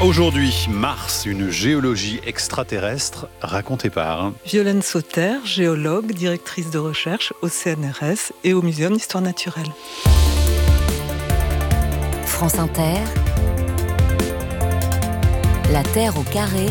Aujourd'hui, Mars, une géologie extraterrestre racontée par Violaine Sauter, géologue, directrice de recherche au CNRS et au Muséum d'Histoire Naturelle. France Inter, La Terre au carré,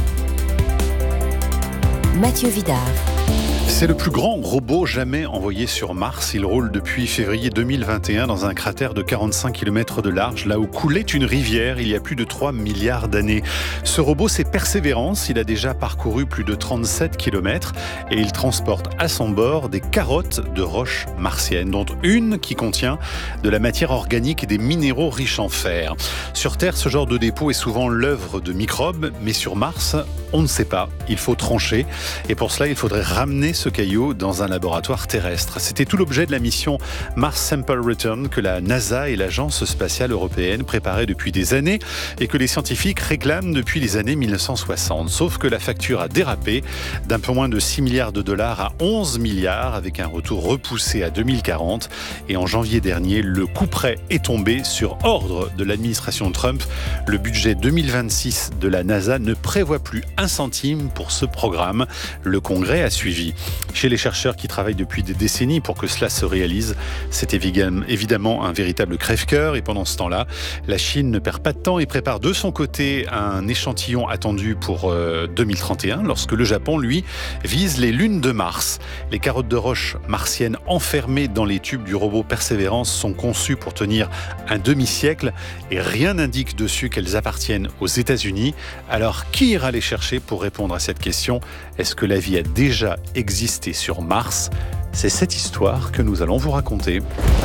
Mathieu Vidard. C'est le plus grand robot jamais envoyé sur Mars. Il roule depuis février 2021 dans un cratère de 45 km de large, là où coulait une rivière il y a plus de 3 milliards d'années. Ce robot, c'est Persévérance. Il a déjà parcouru plus de 37 km et il transporte à son bord des carottes de roches martiennes, dont une qui contient de la matière organique et des minéraux riches en fer. Sur Terre, ce genre de dépôt est souvent l'œuvre de microbes, mais sur Mars, on ne sait pas. Il faut trancher et pour cela, il faudrait ramener ce caillou dans un laboratoire terrestre. C'était tout l'objet de la mission Mars Sample Return que la NASA et l'Agence spatiale européenne préparaient depuis des années et que les scientifiques réclament depuis les années 1960. Sauf que la facture a dérapé d'un peu moins de 6 milliards de dollars à 11 milliards avec un retour repoussé à 2040. Et en janvier dernier, le couperet est tombé sur ordre de l'administration Trump. Le budget 2026 de la NASA ne prévoit plus un centime pour ce programme. Le Congrès a suivi. Chez les chercheurs qui travaillent depuis des décennies pour que cela se réalise, c'est évidemment un véritable crève-cœur. Et pendant ce temps-là, la Chine ne perd pas de temps et prépare de son côté un échantillon attendu pour 2031, lorsque le Japon, lui, vise les lunes de Mars. Les carottes de roche martiennes enfermées dans les tubes du robot Persévérance sont conçues pour tenir un demi-siècle et rien n'indique dessus qu'elles appartiennent aux États-Unis. Alors, qui ira les chercher pour répondre à cette question ? Est-ce que la vie a déjà existé sur Mars? C'est cette histoire que nous allons vous raconter.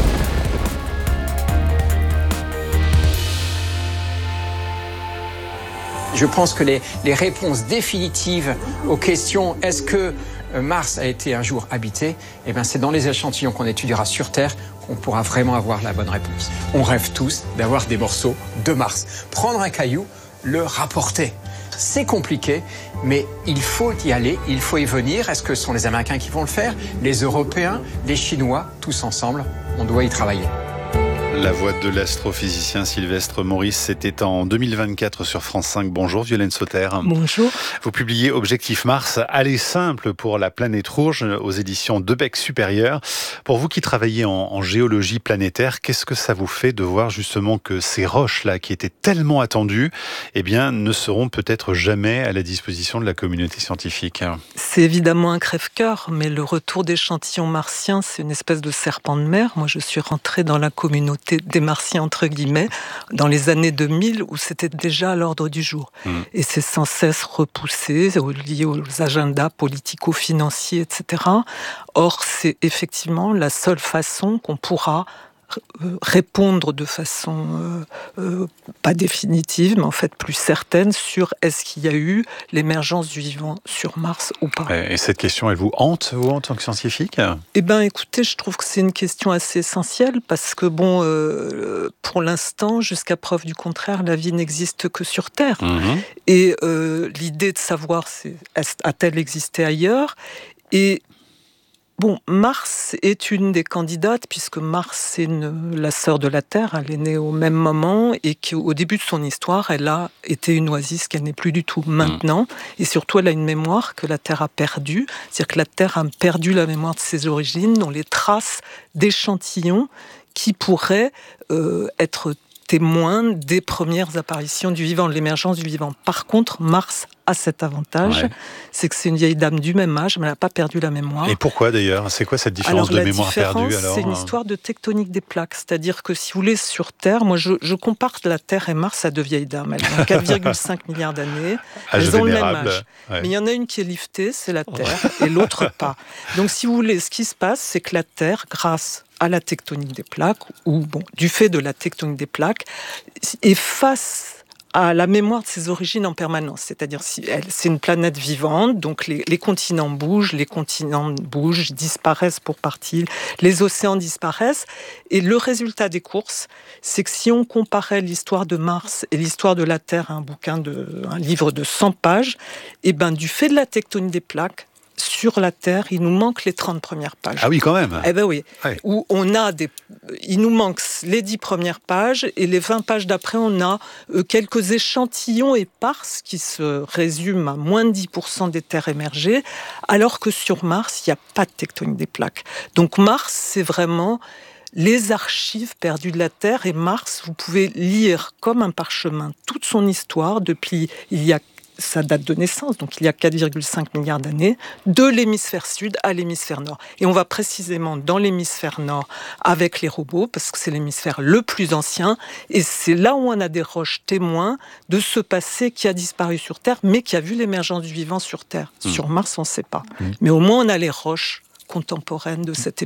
Je pense que les réponses définitives aux questions « est-ce que Mars a été un jour habité ?» eh bien, c'est dans les échantillons qu'on étudiera sur Terre qu'on pourra vraiment avoir la bonne réponse. On rêve tous d'avoir des morceaux de Mars. Prendre un caillou, le rapporter. C'est compliqué, mais il faut y aller, il faut y venir. Est-ce que ce sont les Américains qui vont le faire? Les Européens, les Chinois, tous ensemble, on doit y travailler. La voix de l'astrophysicien Sylvestre Maurice, c'était en 2024 sur France 5. Bonjour Violaine Sauter. Bonjour. Vous publiez Objectif Mars, aller simple pour la planète rouge aux éditions Debec Supérieur. Pour vous qui travaillez en géologie planétaire, qu'est-ce que ça vous fait de voir justement que ces roches-là, qui étaient tellement attendues, eh bien, ne seront peut-être jamais à la disposition de la communauté scientifique? C'est évidemment un crève-cœur, mais le retour d'échantillons martiens, c'est une espèce de serpent de mer. Moi, je suis rentrée dans la communauté des martiens, entre guillemets, dans les années 2000, où c'était déjà à l'ordre du jour. Et c'est sans cesse repoussé, lié aux agendas politico-financiers, etc. Or, c'est effectivement la seule façon qu'on pourra répondre de façon pas définitive, mais en fait plus certaine sur est-ce qu'il y a eu l'émergence du vivant sur Mars ou pas. Et cette question, elle vous hante, vous, en tant que scientifique? Eh bien, écoutez, je trouve que c'est une question assez essentielle parce que, pour l'instant, jusqu'à preuve du contraire, la vie n'existe que sur Terre. Et l'idée de savoir, a-t-elle existé ailleurs? Et Mars est une des candidates, puisque Mars, c'est la sœur de la Terre, elle est née au même moment, et qu'au début de son histoire, elle a été une oasis qu'elle n'est plus du tout maintenant, et surtout, elle a une mémoire que la Terre a perdue, c'est-à-dire que la Terre a perdu la mémoire de ses origines, dont les traces d'échantillons qui pourraient être témoins des premières apparitions du vivant, de l'émergence du vivant. Par contre, Mars a cet avantage, c'est que c'est une vieille dame du même âge, mais elle n'a pas perdu la mémoire. Et pourquoi d'ailleurs? C'est quoi cette différence de mémoire perdue alors? C'est une histoire de tectonique des plaques, c'est-à-dire que si vous voulez, sur Terre, moi je compare la Terre et Mars à deux vieilles dames. Elles ont 4,5 milliards d'années, elles ont le même âge. Ouais. Mais il y en a une qui est liftée, c'est la Terre, et l'autre pas. Donc si vous voulez, ce qui se passe, c'est que la Terre, grâce à la tectonique des plaques, ou du fait de la tectonique des plaques, est face à la mémoire de ses origines en permanence. C'est-à-dire, c'est une planète vivante, donc les continents bougent, disparaissent pour partie, les océans disparaissent. Et le résultat des courses, c'est que si on comparait l'histoire de Mars et l'histoire de la Terre à un livre de 100 pages, et du fait de la tectonique des plaques, sur la Terre, il nous manque les 30 premières pages. Ah oui, quand même. Eh ben oui. Ouais. Où il nous manque les 10 premières pages et les 20 pages d'après, on a quelques échantillons éparses qui se résument à moins de 10% des terres émergées, alors que sur Mars, il n'y a pas de tectonique des plaques. Donc Mars, c'est vraiment les archives perdues de la Terre. Et Mars, vous pouvez lire comme un parchemin toute son histoire depuis sa date de naissance, donc il y a 4,5 milliards d'années, de l'hémisphère sud à l'hémisphère nord. Et on va précisément dans l'hémisphère nord avec les robots, parce que c'est l'hémisphère le plus ancien, et c'est là où on a des roches témoins de ce passé qui a disparu sur Terre, mais qui a vu l'émergence du vivant sur Terre. Sur Mars, on ne sait pas. Mais au moins, on a les roches contemporaines de cette époque.